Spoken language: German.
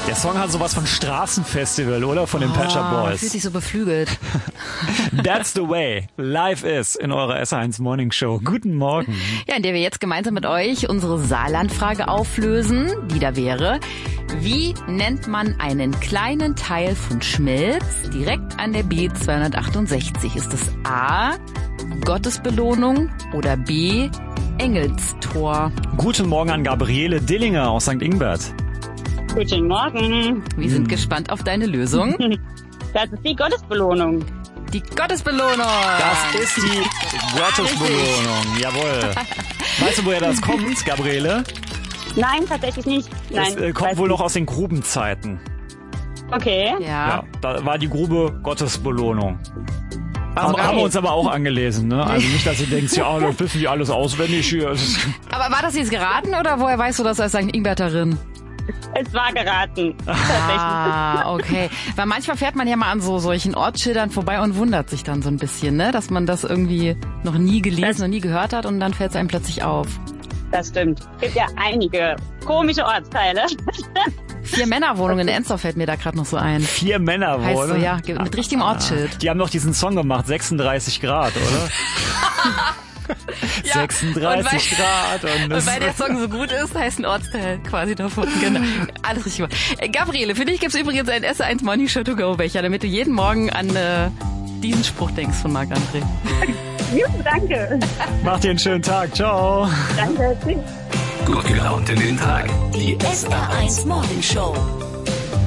Der Song hat sowas von Straßenfestival, oder? Von den Pet Shop Boys. Fühlt sich so beflügelt. That's the way life is in eurer SR1 Morning Show. Guten Morgen. Ja, in der wir jetzt gemeinsam mit euch unsere Saarlandfrage auflösen, die da wäre: Wie nennt man einen kleinen Teil von Schmelz direkt an der B268? Ist es A, Gottesbelohnung oder B, Engelstor? Guten Morgen an Gabriele Dillinger aus St. Ingbert. Guten Morgen. Wir sind gespannt auf deine Lösung. Das ist die Gottesbelohnung. Die Gottesbelohnung. Das ist die Gottesbelohnung. Jawohl. Weißt du, woher das kommt, Gabriele? Nein, tatsächlich nicht. Nein, Es kommt wohl noch aus den Grubenzeiten. Okay. Ja. Da war die Grube Gottesbelohnung. Haben Okay. wir uns aber auch angelesen, ne? Also nicht, dass ihr denkt, ja, das wissen die alles auswendig hier. Aber war das jetzt geraten oder woher weißt du das als St. Ingberterin? Es war geraten. Tatsächlich. Ah, okay. Weil manchmal fährt man ja mal an solchen Ortsschildern vorbei und wundert sich dann so ein bisschen, ne? Dass man das irgendwie noch nie gelesen und nie gehört hat und dann fällt es einem plötzlich auf. Das stimmt. Es gibt ja einige komische Ortsteile. 4-Männer-Wohnung in Ensdorf fällt mir da gerade noch so ein. 4-Männer-Wohnung? Heißt so, ja, mit richtigem Ortsschild. Die haben doch diesen Song gemacht, 36 Grad, oder? Ja, 36 Grad. Und weil der Song so gut ist, heißt ein Ortsteil quasi davon. Genau. Alles richtig gemacht. Gabriele, für dich gibt's übrigens ein SR1 Morning Show to go Becher, damit du jeden Morgen an diesen Spruch denkst von Marc-André. Danke. Mach dir einen schönen Tag. Ciao. Danke. Tschüss. Gut gelaunt in den Tag. Die SR1 Morning Show.